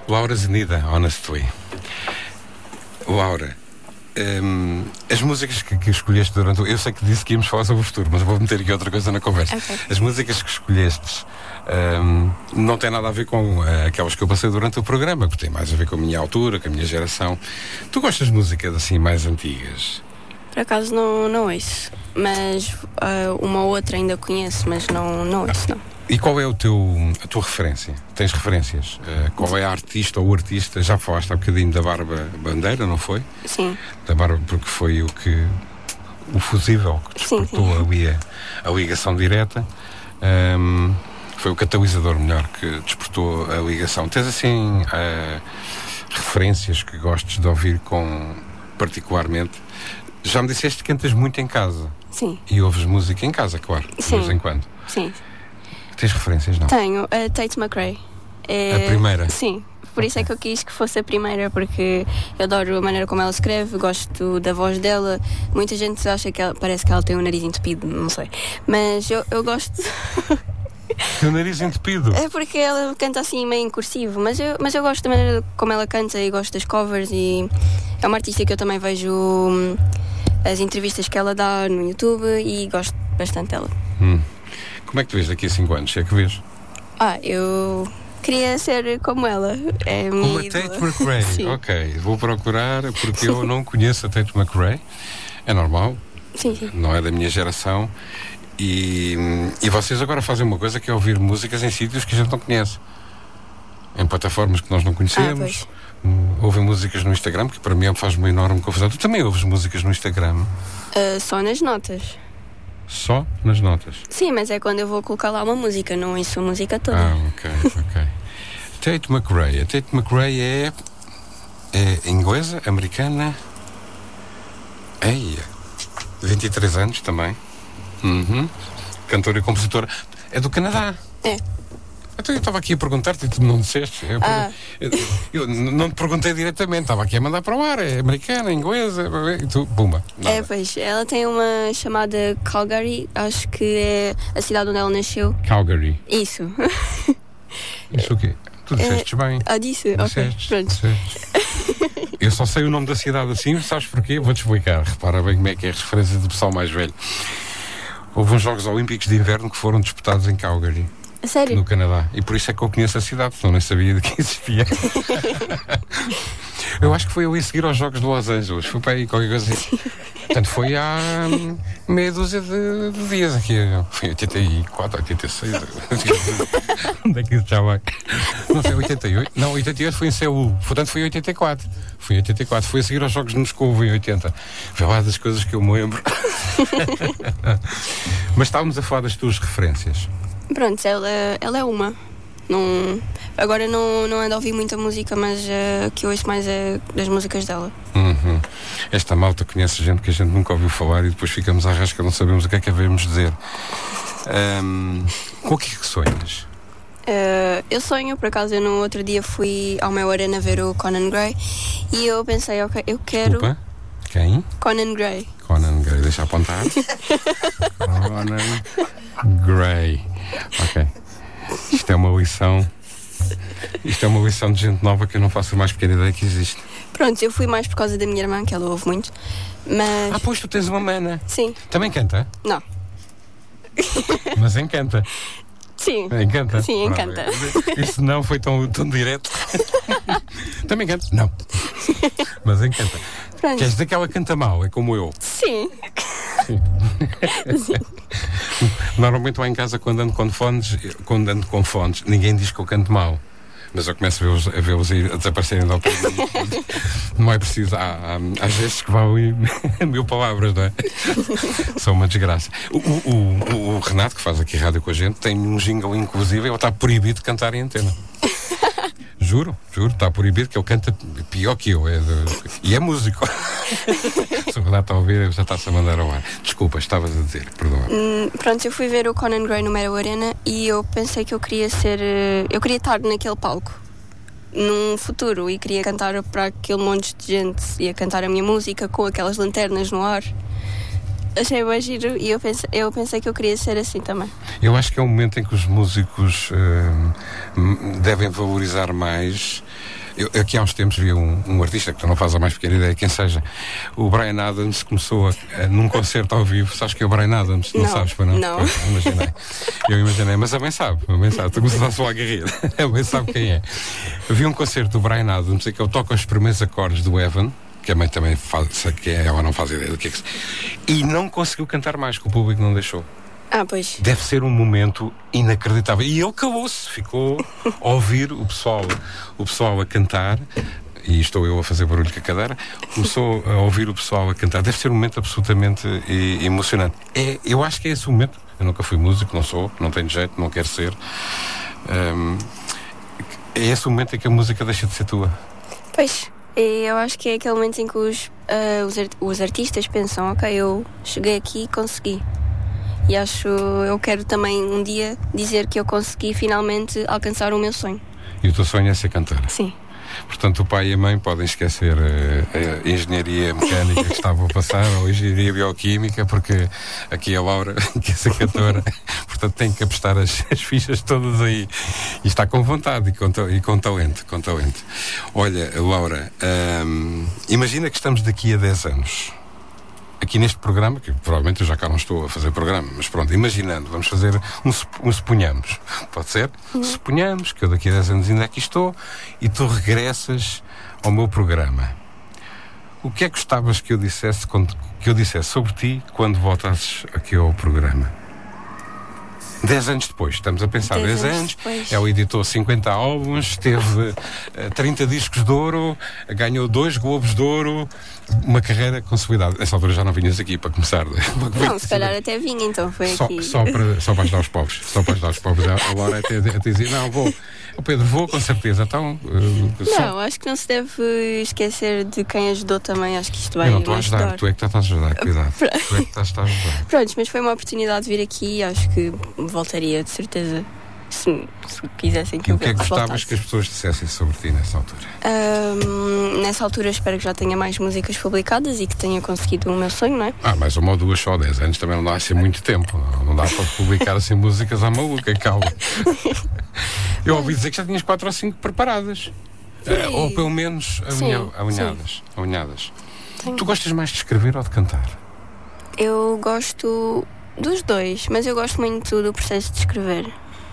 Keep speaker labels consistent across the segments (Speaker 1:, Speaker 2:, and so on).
Speaker 1: Laura Zenida, Honestly. Laura, as músicas que escolheste durante eu sei que disse que íamos falar sobre o futuro, mas vou meter aqui outra coisa na conversa.
Speaker 2: Okay.
Speaker 1: As músicas que escolhestes não têm nada a ver com aquelas que eu passei durante o programa, porque tem mais a ver com a minha altura, com a minha geração. Tu gostas de músicas assim mais antigas?
Speaker 2: Por acaso não ouço, mas uma ou outra ainda conheço, mas não ouço, não.
Speaker 1: E qual é a tua referência? Tens referências? Qual é a artista ou o artista? Já falaste há bocadinho da Bárbara Bandeira, não foi?
Speaker 2: Sim.
Speaker 1: Da Bárbara, porque foi o fusível que despertou ali a ligação direta. Foi o catalisador, melhor, que despertou a ligação. Tens assim referências que gostes de ouvir particularmente? Já me disseste que cantas muito em casa.
Speaker 2: Sim.
Speaker 1: E ouves música em casa, claro,
Speaker 2: Sim.
Speaker 1: de vez em quando.
Speaker 2: Sim.
Speaker 1: Tens referências, não?
Speaker 2: Tenho a Tate McRae.
Speaker 1: A primeira?
Speaker 2: Sim. Por isso é que eu quis que fosse a primeira, porque eu adoro a maneira como ela escreve, gosto da voz dela. Muita gente acha que parece que ela tem o nariz entupido, não sei. Mas eu gosto.
Speaker 1: Tem o nariz entupido?
Speaker 2: É porque ela canta assim meio em cursivo, mas eu gosto da maneira como ela canta e gosto das covers, e é uma artista que eu também vejo as entrevistas que ela dá no YouTube e gosto bastante dela.
Speaker 1: Como é que tu vês daqui a 5 anos? É que vês?
Speaker 2: Eu queria ser como ela. É a minha
Speaker 1: Como a
Speaker 2: ídola.
Speaker 1: Tate McRae?
Speaker 2: Sim.
Speaker 1: Ok, vou procurar, porque eu não conheço a Tate McRae. É normal,
Speaker 2: Sim.
Speaker 1: não é da minha geração. E vocês agora fazem uma coisa que é ouvir músicas em sítios que a gente não conhece. Em plataformas que nós não conhecemos. Ouvem músicas no Instagram, que para mim faz uma enorme confusão. Tu também ouves músicas no Instagram?
Speaker 2: Só nas notas.
Speaker 1: Só nas notas?
Speaker 2: Sim, mas é quando eu vou colocar lá uma música, não ouço a música toda.
Speaker 1: Ok. Tate McRae. A Tate McRae é inglesa, americana. 23 anos também. Cantora e compositora. É do Canadá.
Speaker 2: É.
Speaker 1: Então eu estava aqui a perguntar-te e tu não disseste. Eu não te perguntei diretamente, estava aqui a mandar para o ar. É americana, inglesa, e tu, pumba. Nada.
Speaker 2: Pois, ela tem uma chamada Calgary, acho que é a cidade onde ela nasceu.
Speaker 1: Calgary.
Speaker 2: Isso.
Speaker 1: Isso o quê? Tu disseste bem.
Speaker 2: Disse? Ok, pronto.
Speaker 1: Disseste. Eu só sei o nome da cidade assim, sabes porquê? Vou-te explicar. Repara bem como é que é a referência do pessoal mais velho. Houve uns Jogos Olímpicos de Inverno que foram disputados em Calgary.
Speaker 2: Sério?
Speaker 1: No Canadá. E por isso é que eu conheço a cidade, senão nem sabia de que existia. Eu acho que foi ali a seguir aos Jogos de Los Angeles. Foi para aí qualquer coisa assim. Portanto, foi há meia dúzia de dias aqui. Foi 84, 86. Onde é que isso já vai? Não sei, 88. Não, 88 foi em Seul. Portanto, foi 84. Foi 84. Foi a seguir aos Jogos de Moscou em 80. Foi lá das coisas que eu me lembro. Mas estávamos a falar das tuas referências.
Speaker 2: Pronto, ela é uma. Agora não ando a ouvir muita música, mas que eu ouço mais é das músicas dela.
Speaker 1: Esta malta conhece gente que a gente nunca ouviu falar e depois ficamos à rasca, não sabemos o que é que devemos dizer. Com o que é que sonhas?
Speaker 2: Eu sonho, por acaso, eu no outro dia fui ao meu Arena ver o Conan Gray e eu pensei, ok, eu quero...
Speaker 1: Desculpa, quem?
Speaker 2: Conan Gray.
Speaker 1: Conan Gray, deixa apontar. Conan Gray. Ok. Isto é uma lição de gente nova que eu não faço a mais pequena ideia que existe.
Speaker 2: Pronto, eu fui mais por causa da minha irmã, que ela ouve muito, mas...
Speaker 1: Pois tu tens uma mana.
Speaker 2: Sim.
Speaker 1: Também canta?
Speaker 2: Não.
Speaker 1: Mas encanta.
Speaker 2: Sim.
Speaker 1: Encanta?
Speaker 2: Sim, encanta.
Speaker 1: Isso não foi tão direto. Também canta? Não. Mas encanta.
Speaker 2: Pronto.
Speaker 1: Queres dizer que ela canta mal? É como eu?
Speaker 2: Sim.
Speaker 1: Normalmente lá em casa, quando ando com fones, ninguém diz que eu canto mal. Mas eu começo a vê-los a desaparecerem da opinião. Não é preciso. Há gestos que valem 1000 palavras, não é? São uma desgraça. O Renato, que faz aqui rádio com a gente, tem um jingle, inclusive, ele está proibido de cantar em antena. Juro, está proibido, que ele canta pior que eu. E é músico. Se o Renato está a ouvir, já está-se a mandar ao ar. Desculpa, estavas a dizer, perdoa.
Speaker 2: Pronto, eu fui ver o Conan Gray no Mero Arena e eu pensei que eu queria estar naquele palco num futuro e queria cantar para aquele monte de gente, ia cantar a minha música com aquelas lanternas no ar. achei bem giro e eu pensei que eu queria ser assim também.
Speaker 1: Eu acho que é um momento em que os músicos devem valorizar mais. Aqui há uns tempos vi um artista que tu não fazes a mais pequena ideia quem seja. O Bryan Adams começou num concerto ao vivo. Sabes que é o Bryan Adams? Não sabes, para não?
Speaker 2: Não.
Speaker 1: Eu imaginei, mas a mãe sabe. Tu começas só a guerreira. A mãe sabe quem é. Eu vi um concerto do Bryan Adams em que ele toca os primeiros acordes do Evan, que a mãe também faz, que ela não faz ideia do que é que... E não conseguiu cantar mais, que o público não deixou.
Speaker 2: Pois.
Speaker 1: Deve ser um momento inacreditável. E ele calou-se, ficou a ouvir o pessoal a cantar, e estou eu a fazer barulho com a cadeira, começou a ouvir o pessoal a cantar. Deve ser um momento absolutamente emocionante. Eu acho que é esse o momento. Eu nunca fui músico, não tenho jeito, não quero ser. É esse o momento em que a música deixa de ser tua.
Speaker 2: Pois. Eu acho que é aquele momento em que os artistas pensam, ok, eu cheguei aqui e consegui. E eu quero também um dia dizer que eu consegui finalmente alcançar o meu sonho.
Speaker 1: E o teu sonho é ser cantora?
Speaker 2: Sim.
Speaker 1: Portanto, o pai e a mãe podem esquecer a engenharia mecânica que estavam a passar, ou a engenharia bioquímica, porque aqui a Laura quer ser cantora, portanto tem que apostar as fichas todas aí. E está com vontade e com talento. Olha, Laura, imagina que estamos daqui a 10 anos. Aqui neste programa, que provavelmente eu já cá não estou a fazer programa, mas pronto, imaginando, vamos fazer um suponhamos, pode ser? Suponhamos que eu daqui a 10 anos ainda aqui estou e tu regressas ao meu programa. O que é que gostavas que eu dissesse sobre ti quando voltasses aqui ao programa? 10 anos depois, estamos a pensar, 10 anos, ele editou 50 álbuns, teve 30 discos de ouro, ganhou 2 Globos de Ouro, uma carreira consolidada. Nessa altura já não vinhas aqui para começar.
Speaker 2: Não, se calhar até vinha, então foi aqui.
Speaker 1: Só para ajudar os pobres. A Laura até dizer, não, vou. O Pedro, vou com certeza. Então,
Speaker 2: não, acho que não se deve esquecer de quem ajudou também. Acho que isto vai.
Speaker 1: Eu não estou a ajudar, tu é que estás a ajudar, cuidado. Tu é que estás a ajudar.
Speaker 2: Pronto, mas foi uma oportunidade de vir aqui e acho que voltaria de certeza se quisessem que eu voltasse.
Speaker 1: E o que é que gostavas que as pessoas dissessem sobre ti nessa altura?
Speaker 2: Nessa altura espero que já tenha mais músicas publicadas e que tenha conseguido o meu sonho, não é?
Speaker 1: Mais uma ou duas só, 10 anos também não dá assim muito tempo. Não dá para publicar assim músicas à maluca, calma. Eu ouvi dizer que já tinhas 4 ou 5 preparadas. Ou pelo menos alinhadas. Tu gostas mais de escrever ou de cantar?
Speaker 2: Eu gosto dos dois, mas eu gosto muito do processo de escrever.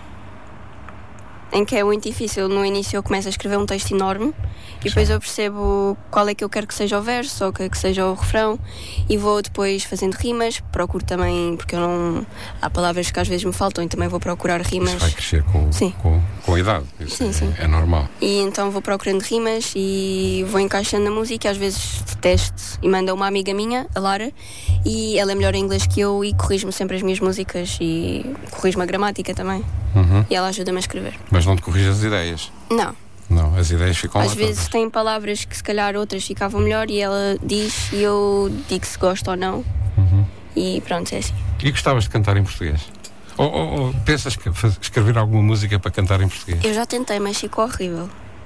Speaker 2: Em que é muito difícil. No início eu começo a escrever um texto enorme e depois eu percebo qual é que eu quero que seja o verso ou que seja o refrão e vou depois fazendo rimas. Procuro também, porque eu não... há palavras que às vezes me faltam e também vou procurar rimas.
Speaker 1: Isso vai crescer com a idade. Isso
Speaker 2: sim.
Speaker 1: É normal.
Speaker 2: E então vou procurando rimas e vou encaixando a música. Às vezes detesto e mando a uma amiga minha, a Lara, e ela é melhor em inglês que eu e corrige-me sempre as minhas músicas e corrige-me a gramática também. E ela ajuda-me a escrever.
Speaker 1: Mas não te corrige as ideias?
Speaker 2: Não,
Speaker 1: as ideias ficam lá.
Speaker 2: Às vezes tem palavras que se calhar outras ficavam melhor e ela diz e eu digo se gosto ou não. E pronto, é assim.
Speaker 1: E gostavas de cantar em português? Ou pensas que escrever alguma música para cantar em português?
Speaker 2: Eu já tentei, mas ficou horrível.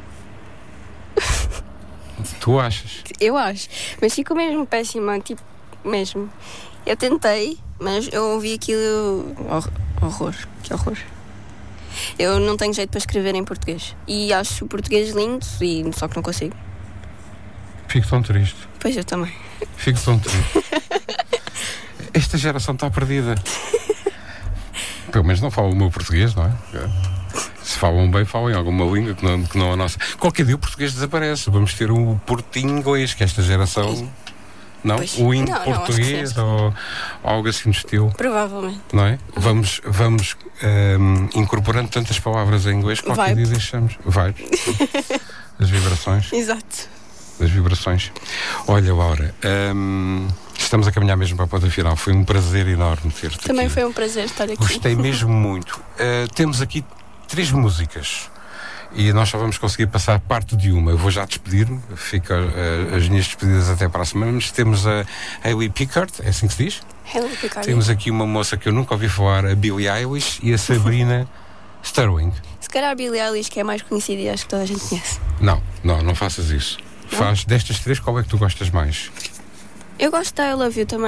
Speaker 1: Tu achas?
Speaker 2: Eu acho, mas ficou mesmo péssima, tipo, mesmo. Eu tentei, mas eu ouvi aquilo... Horror, que horror. Eu não tenho jeito para escrever em português. E acho o português lindo, só que não consigo.
Speaker 1: Fico tão triste.
Speaker 2: Pois eu também.
Speaker 1: Fico tão triste. Esta geração está perdida. Pelo menos não falam o meu português, não é? Se falam bem, falam em alguma língua que não a nossa. Qualquer dia o português desaparece. Vamos ter o português, que esta geração... Não?
Speaker 2: Pois.
Speaker 1: O indo-português ou algo assim do estilo.
Speaker 2: Provavelmente.
Speaker 1: Não é? Vamos incorporando tantas palavras em inglês, qualquer dia deixamos. Vibes. As vibrações.
Speaker 2: Exato.
Speaker 1: As vibrações. Olha, Laura, estamos a caminhar mesmo para a ponta final. Foi um prazer enorme ter-te aqui.
Speaker 2: Também foi um prazer estar aqui.
Speaker 1: Gostei mesmo muito. Temos aqui 3 músicas. E nós só vamos conseguir passar parte de uma. Eu vou já despedir-me, fico as minhas despedidas até para a semana, mas temos a Hailey Pickard, é assim que se diz?
Speaker 2: Hailey Pickard.
Speaker 1: Temos aqui uma moça que eu nunca ouvi falar, a Billie Eilish, e a Sabrina Sterling.
Speaker 2: Se calhar a Billie Eilish, que é mais conhecida e acho que toda a gente conhece.
Speaker 1: Não faças isso. Não? Faz destas 3, qual é que tu gostas mais?
Speaker 2: Eu gosto da I Love You também.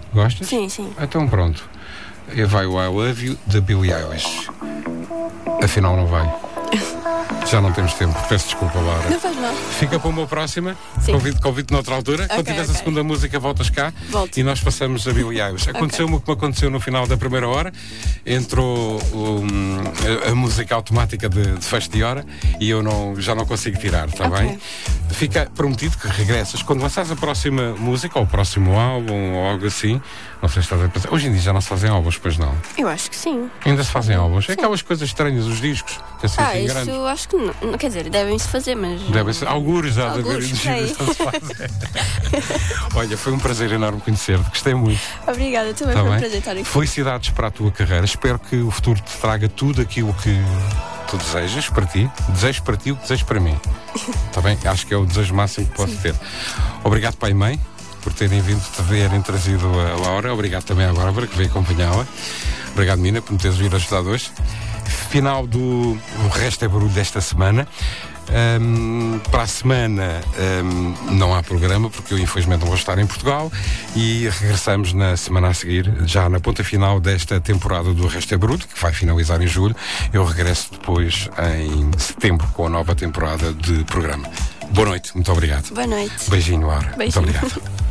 Speaker 1: Gostas?
Speaker 2: Sim, sim.
Speaker 1: Então pronto. Vai o I Love You da Billie Eilish. Afinal não vai. Já não temos tempo. Peço desculpa, Laura.
Speaker 2: Não faz mal.
Speaker 1: Fica para uma próxima.
Speaker 2: Sim.
Speaker 1: Convido noutra altura. Quando tiveres a segunda música, voltas cá.
Speaker 2: Volto.
Speaker 1: E nós passamos a Billie Eilish. Aconteceu-me o que me aconteceu no final da primeira hora. Entrou a música automática de fecho de hora e eu já não consigo tirar, está bem? Fica prometido que regressas. Quando lançares a próxima música, ou o próximo álbum, ou algo assim, não sei se estás a pensar. Hoje em dia já não se fazem álbuns, pois não?
Speaker 2: Eu acho que sim.
Speaker 1: Ainda se fazem álbuns. É aquelas coisas estranhas, os discos, que assim têm
Speaker 2: isso
Speaker 1: grandes.
Speaker 2: eu acho que não. Quer dizer, devem-se fazer, mas.
Speaker 1: Deve ser. Algures já de haver
Speaker 2: Algures,
Speaker 1: indivíduos que não se fazem. Olha, foi um prazer enorme conhecer-te. Gostei muito.
Speaker 2: Obrigada, também
Speaker 1: Tá
Speaker 2: foi um
Speaker 1: bem?
Speaker 2: prazer estar aqui.
Speaker 1: Felicidades para a tua carreira. Espero que o futuro te traga tudo aquilo que tu desejas para ti. Desejo para ti o que desejo para mim. Está bem? Acho que é o desejo máximo que posso ter. Obrigado, pai e mãe, por terem vindo, terem trazido a Laura. Obrigado também à Bárbara, que veio acompanhá-la. Obrigado, Nina, por me teres vindo ajudar hoje. Final do O Resto é Barulho desta semana. Para a semana não há programa, porque eu infelizmente não vou estar em Portugal, e regressamos na semana a seguir, já na ponta final desta temporada do Resto é Barulho, que vai finalizar em julho. Eu regresso depois em setembro com a nova temporada de programa. Boa noite, muito obrigado.
Speaker 2: Boa noite.
Speaker 1: Beijinho, Laura.
Speaker 2: Beijinho.
Speaker 1: Muito obrigado.